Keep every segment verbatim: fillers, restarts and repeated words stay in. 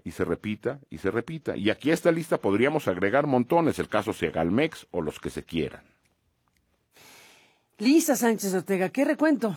y se repita y se repita. Y aquí a esta lista podríamos agregar montones, el caso Segalmex o los que se quieran. Lisa Sánchez Ortega, ¿qué recuento?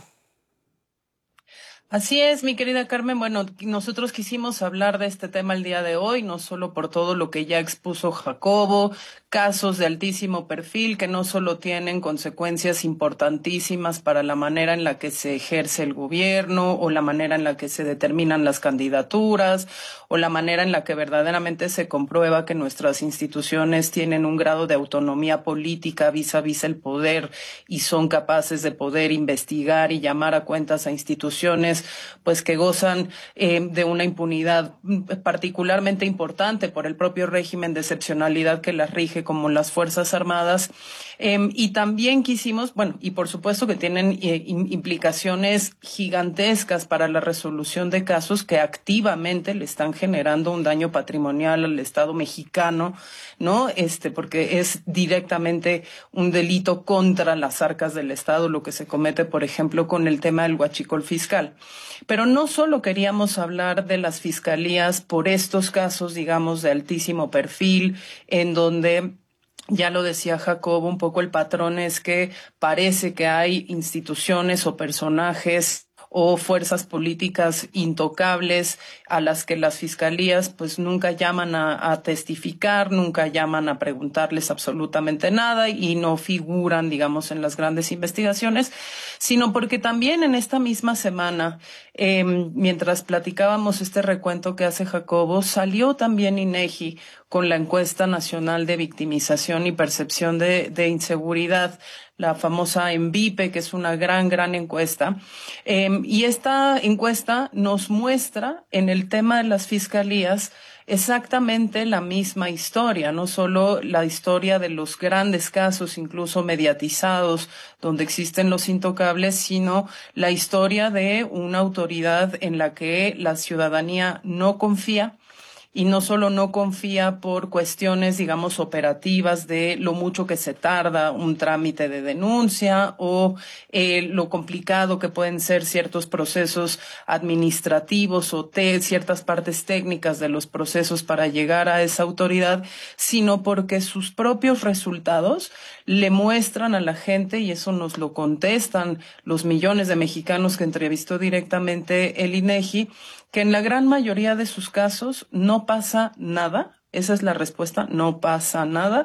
Así es, mi querida Carmen. Bueno, nosotros quisimos hablar de este tema el día de hoy, no solo por todo lo que ya expuso Jacobo, casos de altísimo perfil que no solo tienen consecuencias importantísimas para la manera en la que se ejerce el gobierno o la manera en la que se determinan las candidaturas o la manera en la que verdaderamente se comprueba que nuestras instituciones tienen un grado de autonomía política vis a vis el poder y son capaces de poder investigar y llamar a cuentas a instituciones pues que gozan eh, de una impunidad particularmente importante por el propio régimen de excepcionalidad que las rige, como las Fuerzas Armadas. Eh, y también quisimos, bueno, y por supuesto que tienen eh, implicaciones gigantescas para la resolución de casos que activamente le están generando un daño patrimonial al Estado mexicano, ¿no? Este, porque es directamente un delito contra las arcas del Estado, lo que se comete, por ejemplo, con el tema del huachicol fiscal. Pero no solo queríamos hablar de las fiscalías por estos casos, digamos, de altísimo perfil, en donde, ya lo decía Jacobo, un poco el patrón es que parece que hay instituciones o personajes o fuerzas políticas intocables a las que las fiscalías pues nunca llaman a, a testificar, nunca llaman a preguntarles absolutamente nada y no figuran, digamos, en las grandes investigaciones, sino porque también en esta misma semana, eh, mientras platicábamos este recuento que hace Jacobo, salió también INEGI con la encuesta nacional de victimización y percepción de, de inseguridad, la famosa ENVIPE, que es una gran, gran encuesta. Eh, y esta encuesta nos muestra en el tema de las fiscalías exactamente la misma historia, no solo la historia de los grandes casos, incluso mediatizados, donde existen los intocables, sino la historia de una autoridad en la que la ciudadanía no confía. Y no solo no confía por cuestiones, digamos, operativas de lo mucho que se tarda un trámite de denuncia o eh, lo complicado que pueden ser ciertos procesos administrativos o te, ciertas partes técnicas de los procesos para llegar a esa autoridad, sino porque sus propios resultados le muestran a la gente, y eso nos lo contestan los millones de mexicanos que entrevistó directamente el INEGI, que en la gran mayoría de sus casos no pasa nada. Esa es la respuesta, no pasa nada.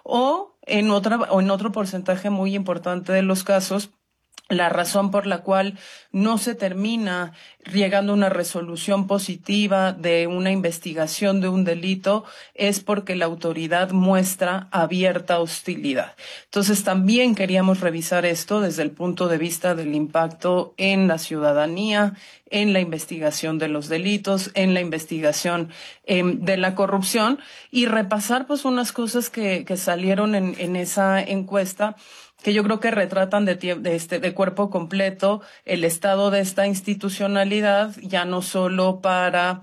O en otra, o en otro porcentaje muy importante de los casos, la razón por la cual no se termina llegando a una resolución positiva de una investigación de un delito es porque la autoridad muestra abierta hostilidad. Entonces también queríamos revisar esto desde el punto de vista del impacto en la ciudadanía, en la investigación de los delitos, en la investigación eh, de la corrupción y repasar pues unas cosas que, que salieron en, en esa encuesta que yo creo que retratan de, de, este, de cuerpo completo el estado de esta institucionalidad, ya no solo para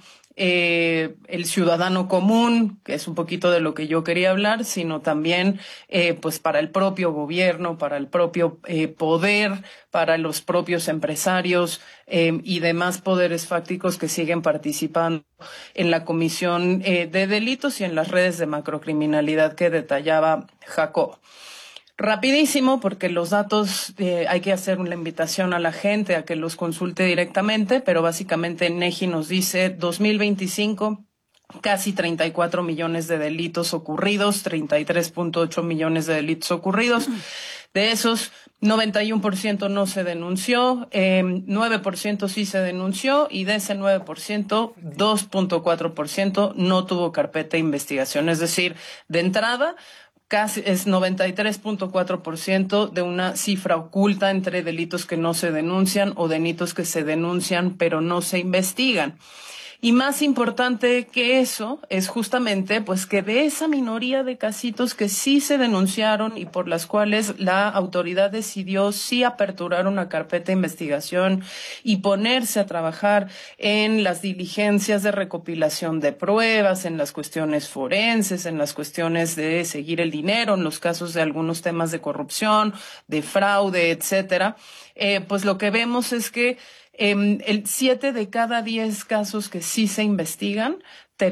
eh, el ciudadano común, que es un poquito de lo que yo quería hablar, sino también eh, pues para el propio gobierno, para el propio eh, poder, para los propios empresarios eh, y demás poderes fácticos que siguen participando en la comisión eh, de delitos y en las redes de macrocriminalidad que detallaba Jacob. Rapidísimo, porque los datos eh, hay que hacer una invitación a la gente a que los consulte directamente, pero básicamente INEGI nos dice dos mil veinticinco, casi treinta y cuatro millones de delitos ocurridos, treinta y tres punto ocho millones de delitos ocurridos. De esos, noventa y uno por ciento no se denunció, eh, nueve por ciento sí se denunció y de ese nueve por ciento, dos punto cuatro por ciento no tuvo carpeta de investigación. Es decir, de entrada, casi es noventa y tres punto cuatro por ciento de una cifra oculta entre delitos que no se denuncian o delitos que se denuncian pero no se investigan. Y más importante que eso es justamente pues que de esa minoría de casitos que sí se denunciaron y por las cuales la autoridad decidió sí aperturar una carpeta de investigación y ponerse a trabajar en las diligencias de recopilación de pruebas, en las cuestiones forenses, en las cuestiones de seguir el dinero, en los casos de algunos temas de corrupción, de fraude, etcétera, eh, pues lo que vemos es que Eh, el siete de cada diez casos que sí se investigan